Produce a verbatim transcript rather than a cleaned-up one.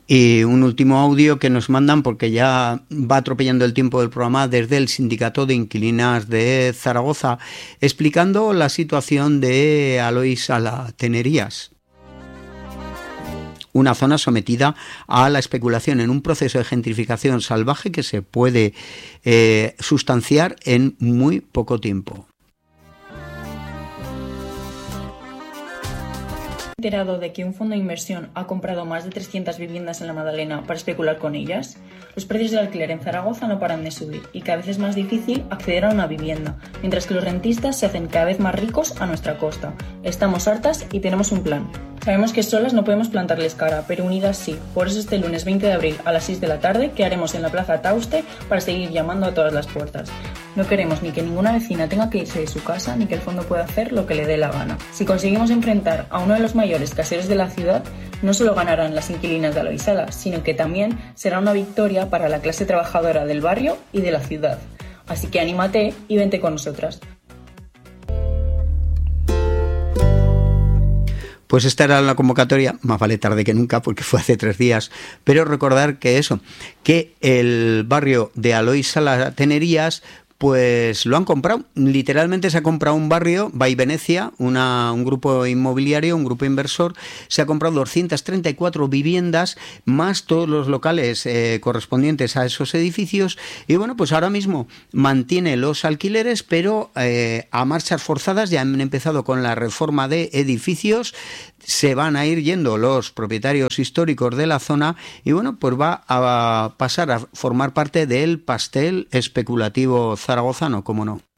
Y un último audio que nos mandan, porque ya va atropellando el tiempo del programa, desde el Sindicato de Inquilinas de Zaragoza, explicando la situación de Alois Sala Tenerías. Una zona sometida a la especulación en un proceso de gentrificación salvaje que se puede eh, sustanciar en muy poco tiempo. ¿Enterado de que un fondo de inversión ha comprado más de trescientas viviendas en la Madalena para especular con ellas? Los precios del alquiler en Zaragoza no paran de subir y cada vez es más difícil acceder a una vivienda, mientras que los rentistas se hacen cada vez más ricos a nuestra costa. Estamos hartas y tenemos un plan. Sabemos que solas no podemos plantarles cara, pero unidas sí. Por eso este lunes veinte de abril a las seis de la tarde, ¿qué haremos en la Plaza Tauste para seguir llamando a todas las puertas? No queremos ni que ninguna vecina tenga que irse de su casa, ni que el fondo pueda hacer lo que le dé la gana. Si conseguimos enfrentar a uno de los mayores caseros de la ciudad, no solo ganarán las inquilinas de Alois Sala, sino que también será una victoria para la clase trabajadora del barrio y de la ciudad. Así que anímate y vente con nosotras. Pues esta era la convocatoria, más vale tarde que nunca porque fue hace tres días, pero recordar que eso, que el barrio de Alois Sala Tenerías pues lo han comprado, literalmente se ha comprado un barrio, By Venecia, una, un grupo inmobiliario, un grupo inversor, se ha comprado doscientas treinta y cuatro viviendas, más todos los locales eh, correspondientes a esos edificios, y bueno, pues ahora mismo mantiene los alquileres, pero eh, a marchas forzadas. Ya han empezado con la reforma de edificios, se van a ir yendo los propietarios históricos de la zona y bueno, pues va a pasar a formar parte del pastel especulativo zaragozano, como no.